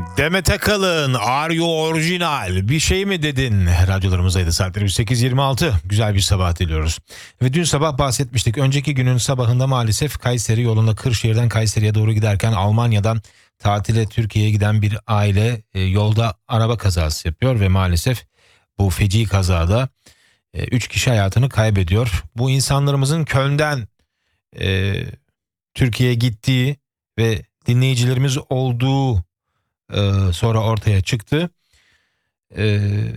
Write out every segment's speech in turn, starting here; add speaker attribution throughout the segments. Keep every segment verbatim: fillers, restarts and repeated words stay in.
Speaker 1: Demet Akalın, Are You Original? Bir şey mi dedin? Radyolarımızdaydı, saatleri sekiz yirmi altı. Güzel bir sabah diliyoruz. Ve dün sabah bahsetmiştik. Önceki günün sabahında maalesef Kayseri yolunda Kırşehir'den Kayseri'ye doğru giderken Almanya'dan tatile Türkiye'ye giden bir aile e, yolda araba kazası yapıyor. Ve maalesef bu feci kazada üç kişi hayatını kaybediyor. Bu insanlarımızın Köln'den e, Türkiye'ye gittiği ve dinleyicilerimiz olduğu e, sonra ortaya çıktı. E,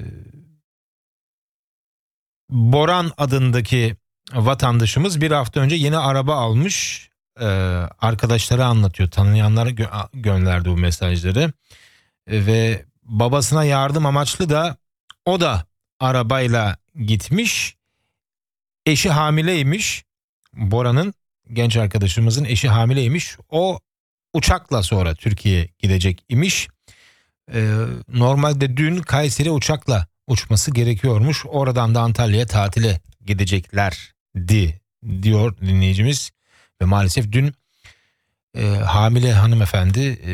Speaker 1: Boran adındaki vatandaşımız bir hafta önce yeni araba almış. E, arkadaşları anlatıyor, tanıyanlara gö- gönderdi bu mesajları. E, ve babasına yardım amaçlı da o da arabayla gitmiş. Eşi hamileymiş. Bora'nın, genç arkadaşımızın eşi hamileymiş. O uçakla sonra Türkiye'ye gidecek imiş. Ee, normalde dün Kayseri uçakla uçması gerekiyormuş. Oradan da Antalya'ya tatile gideceklerdi diyor dinleyicimiz. Ve maalesef dün e, hamile hanımefendi e,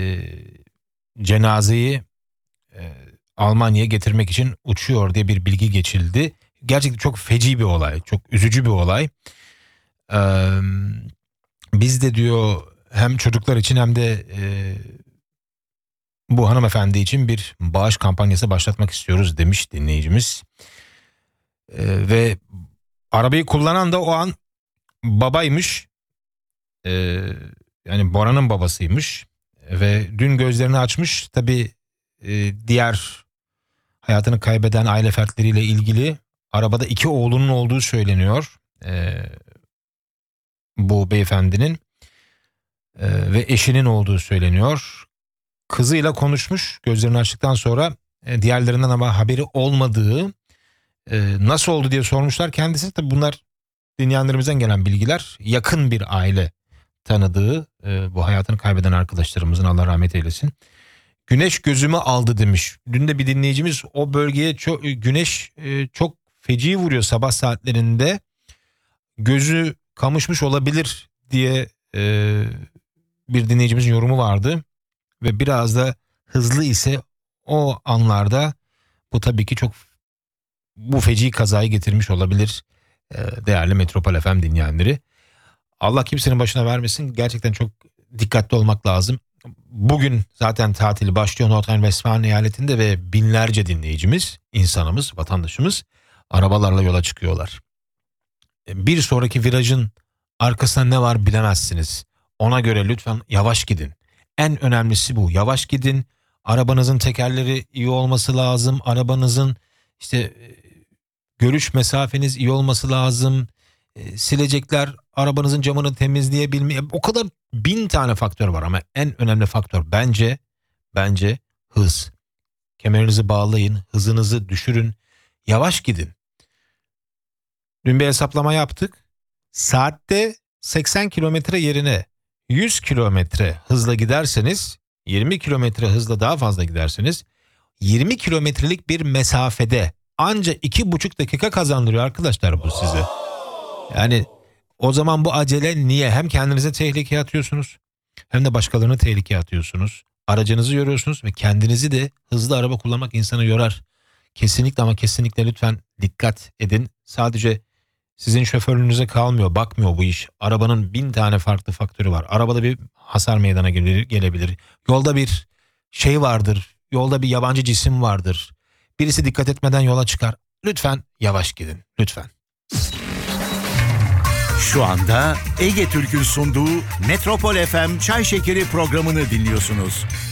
Speaker 1: cenazeyi e, Almanya'ya getirmek için uçuyor diye bir bilgi geçildi. Gerçekten çok feci bir olay, çok üzücü bir olay. Ee, biz de diyor hem çocuklar için hem de e, bu hanımefendi için bir bağış kampanyası başlatmak istiyoruz demiş dinleyicimiz. Ee, ve arabayı kullanan da o an babaymış. Ee, yani Bora'nın babasıymış. Ve dün gözlerini açmış. Tabii e, diğer hayatını kaybeden aile fertleriyle ilgili arabada iki oğlunun olduğu söyleniyor. Ee, bu beyefendinin ee, ve eşinin olduğu söyleniyor. Kızıyla konuşmuş gözlerini açtıktan sonra, e, diğerlerinden ama haberi olmadığı, e, nasıl oldu diye sormuşlar kendisi. Tabii bunlar dinleyenlerimizden gelen bilgiler. Yakın bir aile tanıdığı e, bu hayatını kaybeden arkadaşlarımızın, Allah rahmet eylesin. Güneş gözümü aldı demiş. Dün de bir dinleyicimiz o bölgeye çok, güneş e, çok feci vuruyor sabah saatlerinde. Gözü kamışmış olabilir diye e, bir dinleyicimizin yorumu vardı. Ve biraz da hızlı ise o anlarda bu tabii ki çok bu feci kazayı getirmiş olabilir e, değerli Metropol F M dinleyenleri. Allah kimsenin başına vermesin. Gerçekten çok dikkatli olmak lazım. Bugün zaten tatili başlıyor Nordrhein-Westfalen eyaletinde ve binlerce dinleyicimiz, insanımız, vatandaşımız arabalarla yola çıkıyorlar. Bir sonraki virajın arkasında ne var bilemezsiniz. Ona göre lütfen yavaş gidin. En önemlisi bu. Yavaş gidin. Arabanızın tekerleri iyi olması lazım. Arabanızın işte görüş mesafeniz iyi olması lazım. E, silecekler arabanızın camını temizleyebilmeye. O kadar bin tane faktör var ama en önemli faktör bence bence hız. Kemerinizi bağlayın, hızınızı düşürün, yavaş gidin. Dün bir hesaplama yaptık. Saatte seksen kilometre yerine yüz kilometre hızla giderseniz, yirmi kilometre hızla daha fazla giderseniz, yirmi kilometrelik bir mesafede anca iki buçuk dakika kazandırıyor arkadaşlar bu size. Yani o zaman bu acele niye? Hem kendinize tehlikeye atıyorsunuz hem de başkalarını tehlikeye atıyorsunuz. Aracınızı yoruyorsunuz ve kendinizi de, hızlı araba kullanmak insanı yorar. Kesinlikle ama kesinlikle lütfen dikkat edin. Sadece sizin şoförlüğünüze kalmıyor, bakmıyor bu iş. Arabanın bin tane farklı faktörü var. Arabada bir hasar meydana gelebilir. Yolda bir şey vardır. Yolda bir yabancı cisim vardır. Birisi dikkat etmeden yola çıkar. Lütfen yavaş gidin. Lütfen.
Speaker 2: Şu anda Ege Türk'ün sunduğu Metropol F M Çay Şekeri programını dinliyorsunuz.